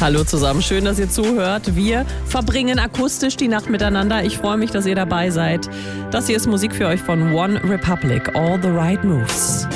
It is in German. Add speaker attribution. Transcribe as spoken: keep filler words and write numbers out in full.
Speaker 1: Hallo zusammen, schön, dass ihr zuhört. Wir verbringen akustisch die Nacht miteinander. Ich freue mich, dass ihr dabei seid. Das hier ist Musik für euch von One Republic, All the Right Moves.